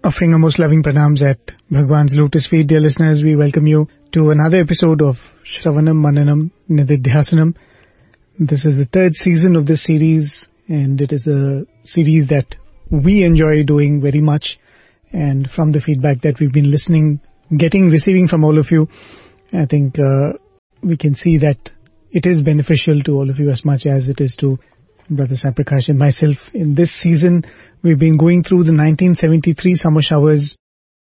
Offering our most loving pranams at Bhagwan's lotus feet, dear listeners, we welcome you to another episode of Shravanam Mananam Nididhyasanam. This is the third season of this series, and it is a series that we enjoy doing very much. And from the feedback that we've been receiving from all of you, I think we can see that it is beneficial to all of you as much as it is to Brother Sai Prakash and myself. In this season, we've been going through the 1973 summer showers,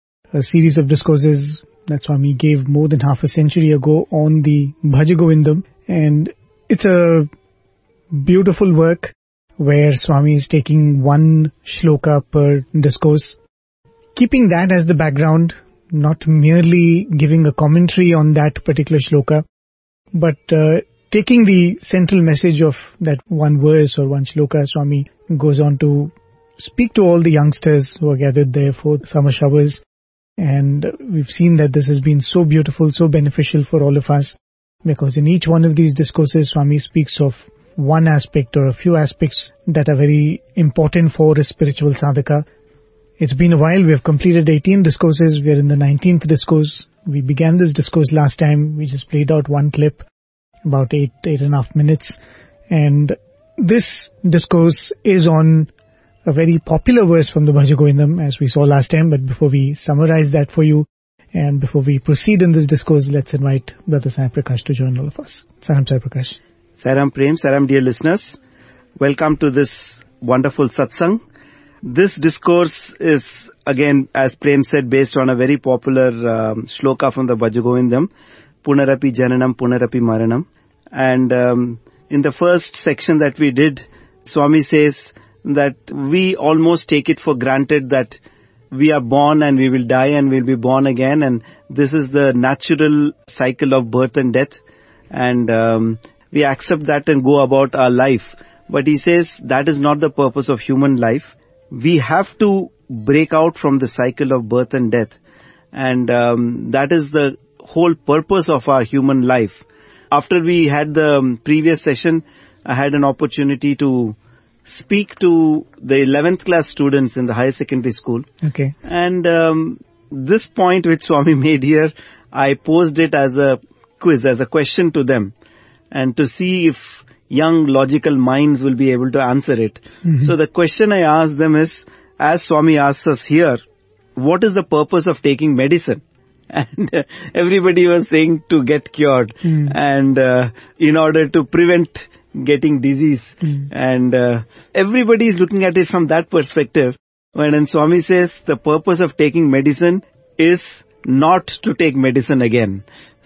a series of discourses that Swami gave more than half a century ago on the Bhaja Govindam. And it's a beautiful work where Swami is taking one shloka per discourse, keeping that as the background, not merely giving a commentary on that particular shloka, but taking the central message of that one verse or one shloka. Swami goes on to speak to all the youngsters who are gathered there for the summer showers. And we've seen that this has been so beautiful, so beneficial for all of us, because in each one of these discourses, Swami speaks of one aspect or a few aspects that are very important for a spiritual sadhaka. It's been a while. We have completed 18 discourses. We are in the 19th discourse. We began this discourse last time. We just played out one clip, about 8.5 minutes. And this discourse is on a very popular verse from the Bhaja Govindam, as we saw last time. But before we summarize that for you, and before we proceed in this discourse, let's invite Brother Sai Prakash to join all of us. Saram Sai Prakash. Saram Prem, Saram dear listeners. Welcome to this wonderful satsang. This discourse is, again, as Prem said, based on a very popular shloka from the Bhaja Govindam, Punarapi Jananam, Punarapi Maranam. And in the first section that we did, Swami says that we almost take it for granted that we are born and we will die and we'll be born again, and this is the natural cycle of birth and death, and we accept that and go about our life. But he says that is not the purpose of human life. We have to break out from the cycle of birth and death, and that is the whole purpose of our human life. After we had the previous session, I had an opportunity to speak to the 11th class students in the higher secondary school. Okay. And this point which Swami made here, I posed it as a quiz, as a question to them, and to see if young logical minds will be able to answer it. Mm-hmm. So the question I asked them is, as Swami asks us here, what is the purpose of taking medicine? And everybody was saying to get cured, and in order to prevent getting disease. And everybody is looking at it from that perspective. When Swami says the purpose of taking medicine is not to take medicine again.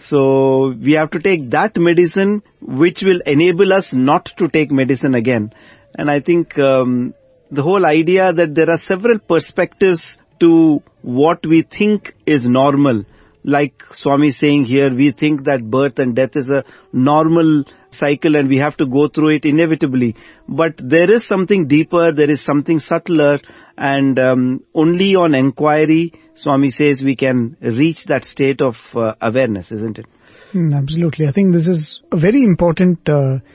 So we have to take that medicine which will enable us not to take medicine again. And I think the whole idea that there are several perspectives to what we think is normal. Like Swami saying here, we think that birth and death is a normal cycle and we have to go through it inevitably. But there is something deeper, there is something subtler, and only on inquiry, Swami says, we can reach that state of awareness, isn't it? Absolutely. I think this is a very important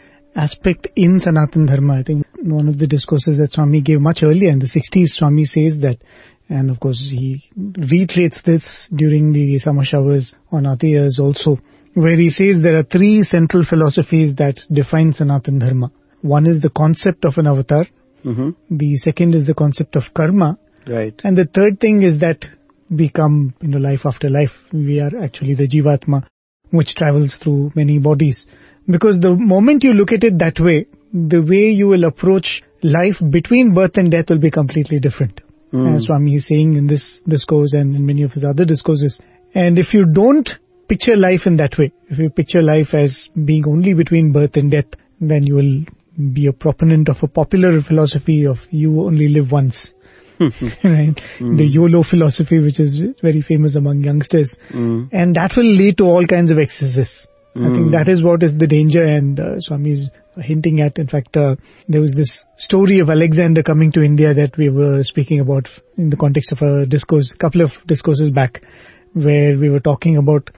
aspect in Sanatan Dharma. I think one of the discourses that Swami gave much earlier in the 60s, Swami says that, and of course he reiterates this during the summer showers on Aati years also, where he says there are three central philosophies that define Sanatan Dharma. One is the concept of an avatar. Mm-hmm. The second is the concept of karma. Right. And the third thing is that we come, life after life. We are actually the Jivatma, which travels through many bodies. Because the moment you look at it that way, the way you will approach life between birth and death will be completely different. As Swami is saying in this discourse and in many of his other discourses. And if you don't picture life in that way, if you picture life as being only between birth and death, then you will be a proponent of a popular philosophy of you only live once. Right? The YOLO philosophy, which is very famous among youngsters. And that will lead to all kinds of excesses. I think that is what is the danger, and Swami is hinting at. In fact, there was this story of Alexander coming to India that we were speaking about in the context of a discourse, couple of discourses back, where we were talking about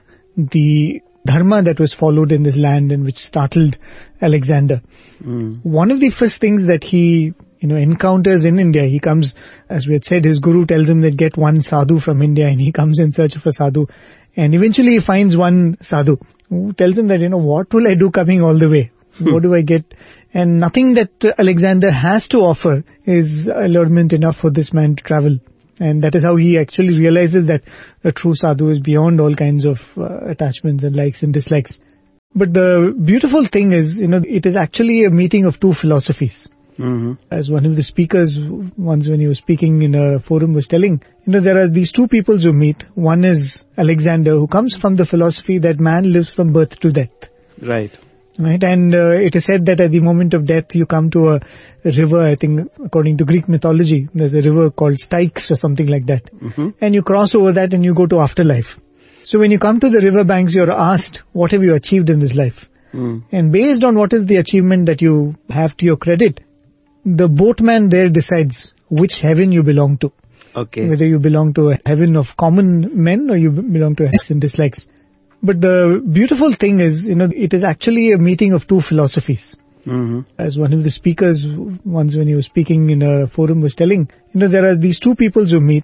the dharma that was followed in this land and which startled Alexander. One of the first things that he encounters in India. He comes, as we had said, his guru tells him that get one sadhu from India, and he comes in search of a sadhu. And eventually he finds one sadhu who tells him that, what will I do coming all the way? What do I get? And nothing that Alexander has to offer is allurement enough for this man to travel. And that is how he actually realizes that a true sadhu is beyond all kinds of attachments and likes and dislikes. But the beautiful thing is, it is actually a meeting of two philosophies. Mm-hmm. As one of the speakers once when he was speaking in a forum was telling, there are these two peoples who meet. One is Alexander, who comes from the philosophy that man lives from birth to death. Right. Right, and it is said that at the moment of death you come to a river, I think according to Greek mythology, there's a river called Styx or something like that. Mm-hmm. And you cross over that and you go to afterlife. So when you come to the river banks, you're asked, what have you achieved in this life? Mm. And based on what is the achievement that you have to your credit, the boatman there decides which heaven you belong to. Okay. Whether you belong to a heaven of common men or you belong to a likes and dislikes. But the beautiful thing is, it is actually a meeting of two philosophies. Mm-hmm. As one of the speakers once when he was speaking in a forum was telling, there are these two peoples who meet.